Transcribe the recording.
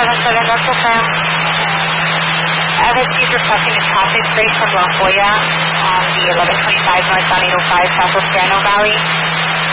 777, that's okay. FSC is requesting a traffic break from La Jolla on the 1125 northbound 805 south of Spano Valley.